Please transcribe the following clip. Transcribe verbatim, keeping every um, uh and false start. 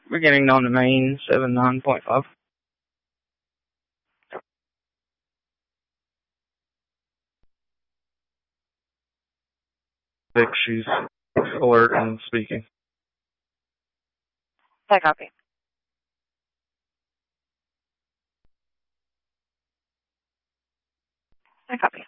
Beginning on the main, seven nine point five. Vic, she's alert and speaking. I copy. I copy.